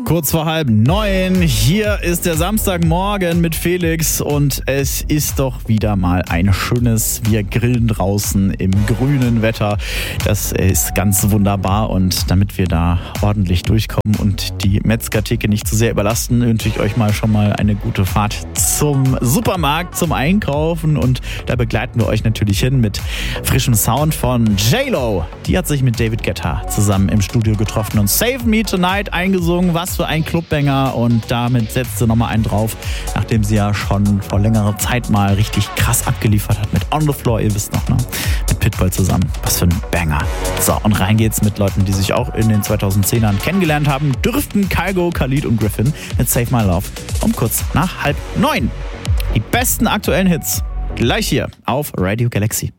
kurz vor 8:30. Hier ist der Samstagmorgen mit Felix und es ist doch wieder mal ein schönes, wir grillen draußen im grünen Wetter. Das ist ganz wunderbar und damit wir da ordentlich durchkommen und die Metzgertheke nicht zu sehr überlasten, wünsche ich euch schon mal eine gute Fahrt zum Supermarkt, zum Einkaufen und da begleiten wir euch natürlich hin mit frischem Sound von J-Lo. Die hat sich mit David Guetta zusammen im Studio getroffen und Save Me Tonight eingesungen. Was für ein Clubbanger und damit setzt sie nochmal einen drauf, nachdem sie ja schon vor längerer Zeit mal richtig krass abgeliefert hat mit On The Floor, ihr wisst noch, ne? Mit Pitbull zusammen. Was für ein Banger. So, und rein geht's mit Leuten, die sich auch in den 2010ern kennengelernt haben, dürften Kygo, Khalid und Griffin mit Save My Love um kurz nach 8:30. Die besten aktuellen Hits gleich hier auf Radio Galaxy.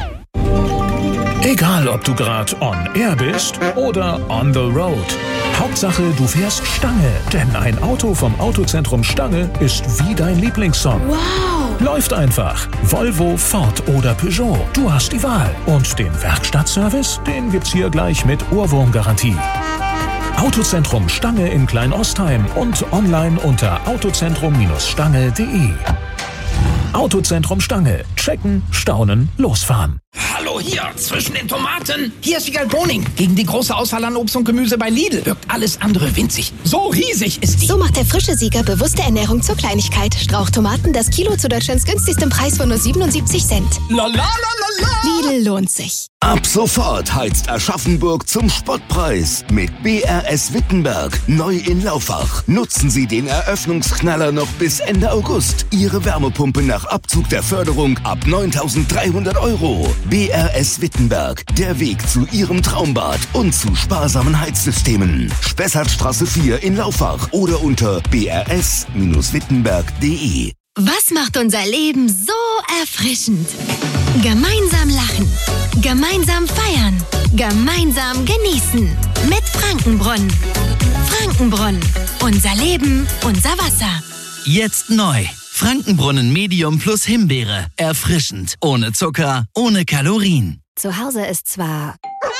Egal, ob du gerade on air bist oder on the road. Hauptsache, du fährst Stange. Denn ein Auto vom Autozentrum Stange ist wie dein Lieblingssong. Wow! Läuft einfach. Volvo, Ford oder Peugeot. Du hast die Wahl. Und den Werkstattservice, den gibt's hier gleich mit Ohrwurmgarantie. Autozentrum Stange in Kleinostheim und online unter autozentrum-stange.de. Autozentrum Stange. Checken, staunen, losfahren. Hallo hier, zwischen den Tomaten. Hier ist Wiegald Boning. Gegen die große Auswahl an Obst und Gemüse bei Lidl wirkt alles andere winzig. So riesig ist die. So macht der frische Sieger bewusste Ernährung zur Kleinigkeit. Strauchtomaten, das Kilo zu Deutschlands günstigstem Preis von nur 77 Cent. La la la la la. Lidl lohnt sich. Ab sofort heizt Aschaffenburg zum Spottpreis mit BRS Wittenberg. Neu in Laufach. Nutzen Sie den Eröffnungsknaller noch bis Ende August. Ihre Wärmepumpe nach Abzug der Förderung ab 9.300 €. BRS Wittenberg. Der Weg zu Ihrem Traumbad und zu sparsamen Heizsystemen. Spessartstraße 4 in Laufach oder unter brs-wittenberg.de. Was macht unser Leben so erfrischend? Gemeinsam lachen, gemeinsam feiern, gemeinsam genießen. Mit Frankenbrunnen. Frankenbrunnen. Unser Leben, unser Wasser. Jetzt neu. Frankenbrunnen Medium plus Himbeere. Erfrischend. Ohne Zucker, ohne Kalorien. Zu Hause ist zwar...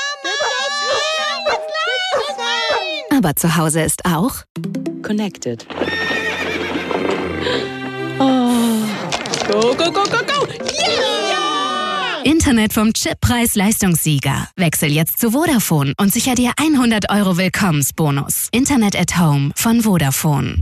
Aber zu Hause ist auch... Connected. Oh. Go, go, go, go, go! Yeah! Internet vom Chippreis-Leistungssieger. Wechsel jetzt zu Vodafone und sicher dir 100 € Willkommensbonus. Internet at Home von Vodafone.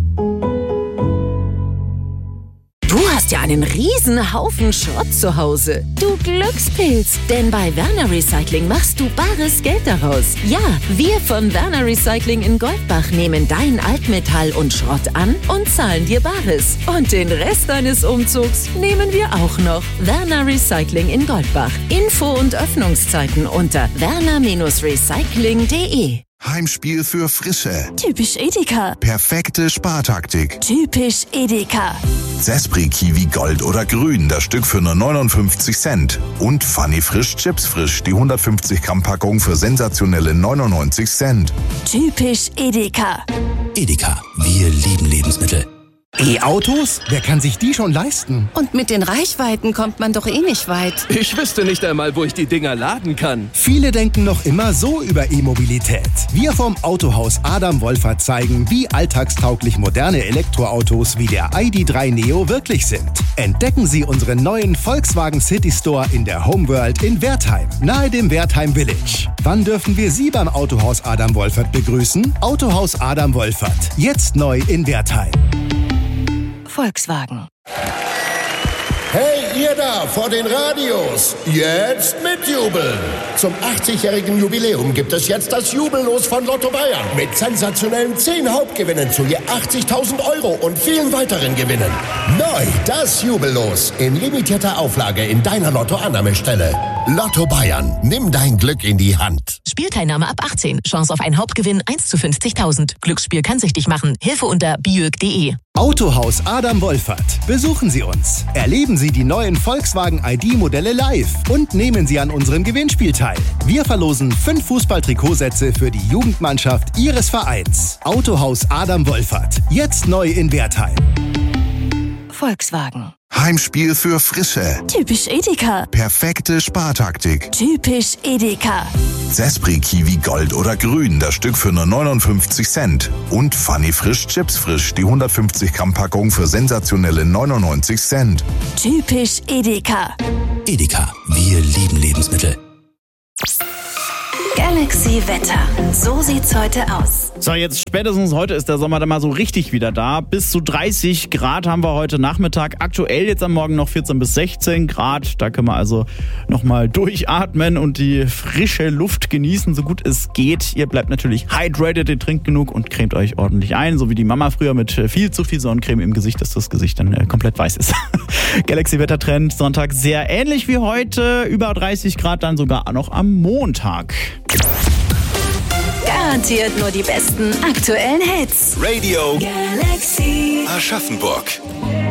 Du hast ja einen riesen Haufen Schrott zu Hause. Du Glückspilz, denn bei Werner Recycling machst du bares Geld daraus. Ja, wir von Werner Recycling in Goldbach nehmen dein Altmetall und Schrott an und zahlen dir Bares. Und den Rest deines Umzugs nehmen wir auch noch. Werner Recycling in Goldbach. Info und Öffnungszeiten unter werner-recycling.de. Heimspiel für Frische. Typisch Edeka. Perfekte Spartaktik. Typisch Edeka. Zespri Kiwi Gold oder Grün, das Stück für nur 59 Cent. Und Funny Frisch Chips Frisch, die 150 Gramm Packung für sensationelle 99 Cent. Typisch Edeka. Edeka, wir lieben Lebensmittel. E-Autos? Wer kann sich die schon leisten? Und mit den Reichweiten kommt man doch eh nicht weit. Ich wüsste nicht einmal, wo ich die Dinger laden kann. Viele denken noch immer so über E-Mobilität. Wir vom Autohaus Adam Wolfert zeigen, wie alltagstauglich moderne Elektroautos wie der ID.3 Neo wirklich sind. Entdecken Sie unseren neuen Volkswagen City Store in der Homeworld in Wertheim, nahe dem Wertheim Village. Wann dürfen wir Sie beim Autohaus Adam Wolfert begrüßen? Autohaus Adam Wolfert, jetzt neu in Wertheim. Volkswagen. Hey, ihr da vor den Radios, jetzt mitjubeln! Zum 80-jährigen Jubiläum gibt es jetzt das Jubellos von Lotto Bayern mit sensationellen 10 Hauptgewinnen zu je 80.000 € und vielen weiteren Gewinnen. Neu das Jubellos in limitierter Auflage in deiner Lotto-Annahmestelle. Lotto Bayern, nimm dein Glück in die Hand. Spielteilnahme ab 18. Chance auf einen Hauptgewinn 1 zu 50.000. Glücksspiel kann süchtig machen. Hilfe unter biög.de. Autohaus Adam Wolfert. Besuchen Sie uns. Erleben Sie die neuen Volkswagen ID-Modelle live und nehmen Sie an unserem Gewinnspiel teil. Wir verlosen 5 Fußball-Trikotsätze für die Jugendmannschaft Ihres Vereins. Autohaus Adam Wolfert. Jetzt neu in Wertheim. Volkswagen. Heimspiel für Frische. Typisch Edeka. Perfekte Spartaktik. Typisch Edeka. Zespri Kiwi Gold oder Grün, das Stück für nur 59 Cent. Und Funny Frisch Chips Frisch, die 150 Gramm Packung für sensationelle 99 Cent. Typisch Edeka. Edeka, wir lieben Lebensmittel. Galaxy Wetter. So sieht's heute aus. So, jetzt spätestens heute ist der Sommer dann mal so richtig wieder da. Bis zu 30 Grad haben wir heute Nachmittag. Aktuell jetzt am Morgen noch 14 bis 16 Grad. Da können wir also nochmal durchatmen und die frische Luft genießen, so gut es geht. Ihr bleibt natürlich hydrated, ihr trinkt genug und cremt euch ordentlich ein. So wie die Mama früher mit viel zu viel Sonnencreme im Gesicht, dass das Gesicht dann komplett weiß ist. Galaxy Wettertrend Sonntag sehr ähnlich wie heute. Über 30 Grad dann sogar noch am Montag. Garantiert nur die besten aktuellen Hits. Radio Galaxy Aschaffenburg.